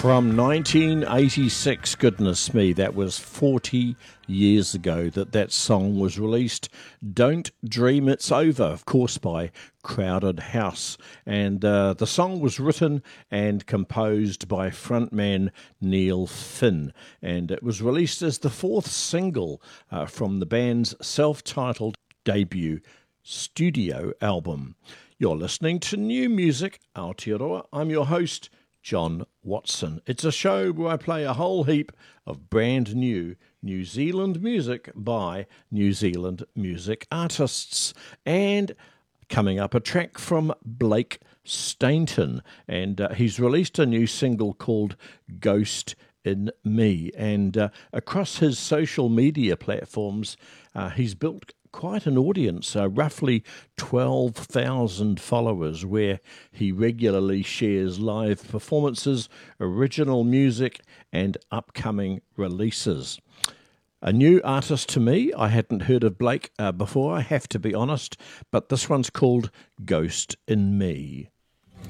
From 1986, goodness me, that was 40 years ago that song was released. Don't Dream It's Over, of course, by Crowded House. And the song was written and composed by frontman Neil Finn. And it was released as the fourth single from the band's self-titled debut studio album. You're listening to New Music Aotearoa. I'm your host, John Watson. It's a show where I play a whole heap of brand new New Zealand music by New Zealand music artists. And coming up, a track from Blake Stainton. And he's released a new single called Ghost in Me. And across his social media platforms, he's built quite an audience, roughly 12,000 followers, where he regularly shares live performances, original music, and upcoming releases. A new artist to me. I hadn't heard of Blake before, I have to be honest, but this one's called Ghost in Me.